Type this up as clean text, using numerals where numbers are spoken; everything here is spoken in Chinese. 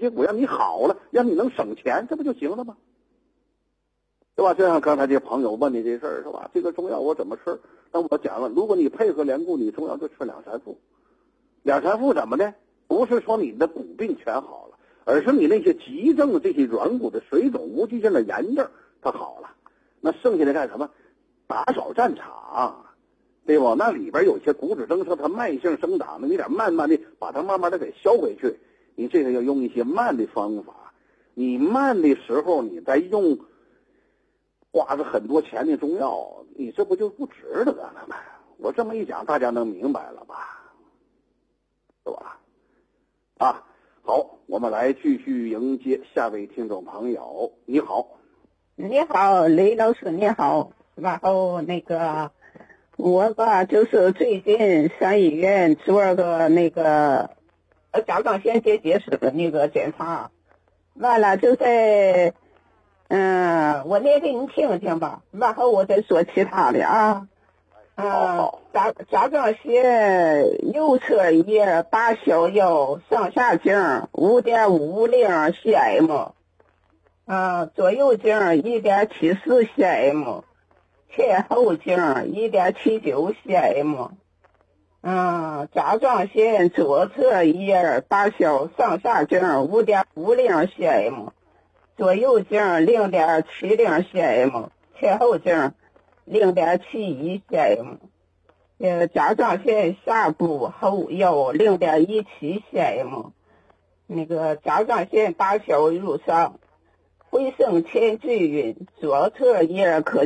结果让你好了，让你能省钱，这不就行了吗？对吧？就像刚才这朋友问你这事儿是吧？这个中药我怎么吃？那我讲了，如果你配合连固，你中药就吃两三副。两三副怎么的？不是说你的骨病全好了，而是你那些急症、这些软骨的水肿、无急性的炎症它好了。那剩下的干什么？打扫战场，对不？那里边有些骨质增生，它慢性生长的，你得慢慢的把它慢慢的给消回去。你这个要用一些慢的方法。你慢的时候，你再用花着很多钱的中药，你这不就不值得了吗？我这么一讲，大家能明白了吧？是吧？啊，好，我们来继续迎接下位听众朋友。你好， 你好，雷老师，你好。然后我吧，就是最近上医院做个甲状腺结石的检查，完了就在我念给你听听吧，然后我再说其他的啊。甲状腺右侧叶靶小腰上下径 5.550 cm， 左右径 1.74 cm， 前后径 1.79 cm。甲状腺左侧叶靶小上下径 5.50 cm， 左右径 0.70 cm， 前后径0.71 cm。甲状腺下部后腰 0.17 cm。甲状腺靶小入上，回声前均匀，左侧叶可